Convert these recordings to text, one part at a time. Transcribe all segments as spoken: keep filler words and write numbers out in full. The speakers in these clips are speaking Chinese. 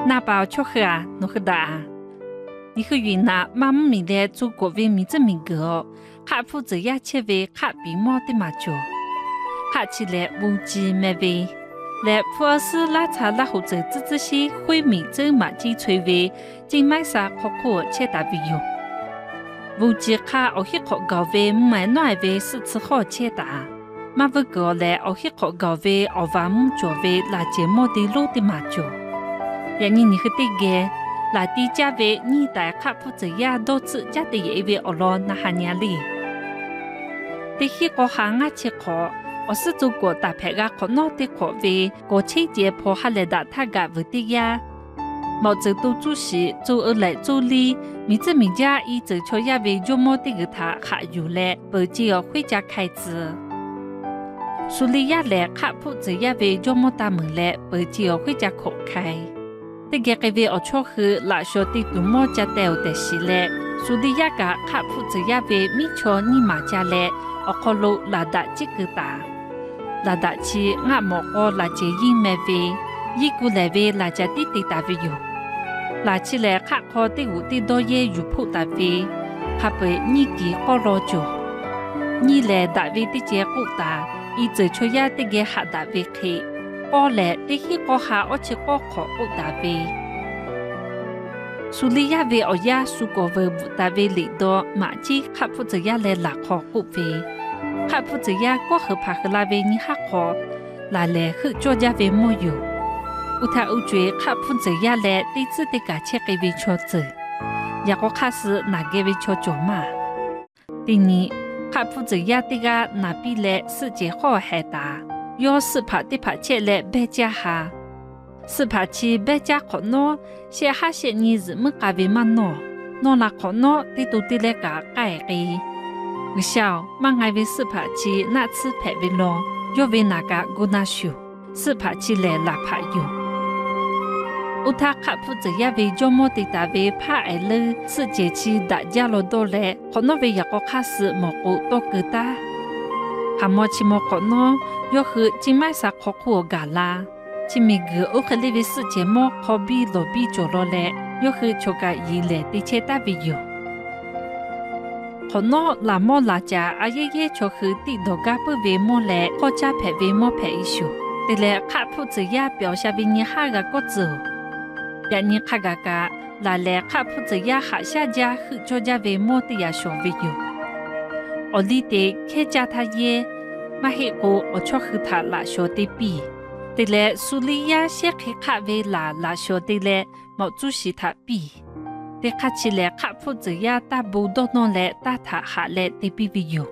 那包巧克啊，侬喝的啊？你和云南妈妈米的做国味米子米个，卡铺子呀切味卡比毛的麻椒，卡起来无鸡美味。来普洱市拉茶拉胡子自自些灰米粥麻鸡脆味，今买啥可可切大味哟。无鸡卡奥希可高味买暖味是吃好切大。马不过来奥希可高味奥瓦姆椒味辣节末的卤的麻椒。然而你和对个，辣的加味你带卡铺子呀都吃加的一味奥罗那哈年里。的些个行啊切可。我是做过大牌个可能的口味，过期节破下来的他个味的呀。毛泽东主席做而来做哩，米子米家以走出一位幽默的个他还有来，不只要回家开支。所以呀来卡铺子一位幽默大门来，不只要回家口开。这个个位我出去拉小的多么家带的是来，所以呀个卡铺子一位米巧尼马家来，我考虑拉达这个大。拉达起我莫个拉接应美味，一股来味拉家的的大味哟。拉起来卡靠的有的多也有铺大味，卡被你给搞老久。你来大味的结果大，一走出呀的个下大味去，我来的去搞下我去搞靠不大味。所以呀味我呀苏个味不大味里多，马鸡卡铺子呀来拉靠不味。卡铺子呀，过后怕和那位你还好，拿来和作家为么有？乌他乌觉卡铺子呀来，第次的感切给为敲子，也个开始拿给为敲脚嘛。第二，卡铺子呀的个那比来世界好还大，要是怕的怕切来白家哈，是怕去白家可孬，些哈些你日么个为嘛孬，孬那可孬的都的来个改个。我想，马爱为是怕起那次排为咯，要为那个我那修，是怕起来拉怕有。我他卡铺子也为周末的大为怕爱了，是节气大家了多来，可能为一个开始蘑菇多个大，还莫起莫可能要和今买啥可可个啦，前面个我和那位世界莫可比罗比做落来，要和这个一来的切大为有。可能那么那家阿爷爷就和地头家不为么来，国家排为么排一宿，对了，卡铺子呀表现为你哈个个子，让你看个个，那来卡铺子呀下下家和作家为么的呀小为有，我里的开家他爷，马黑个我就和他那小的比，对了，苏里呀先开卡为那那小的嘞，毛主席他比。的看起来卡铺子呀，大部都弄来打他下来的比比有。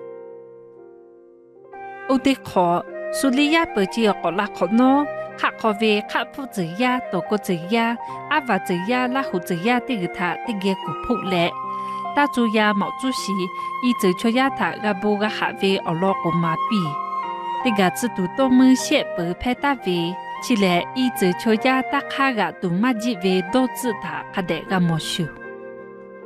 我的考，所以呀不只要搞拉考喏，卡考为卡铺子呀，多个子呀，阿娃子呀，拉胡子呀，的个他的个古铺来。大主呀毛主席，一直说呀他个不个下为阿拉个马比，的个制度多么些不拍大为。起来，一直说呀，大家个都马几为都知他，他的个莫修。